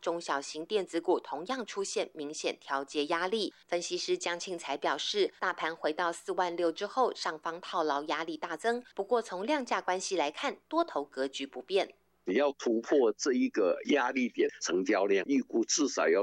中小型电子股同样出现明显调节压力。分析师江庆才表示，大盘回到46000之后，上方套牢压力大增，不过从量价关系来看，多头格局不变。 你要突破这一个压力点，成交量预估至少要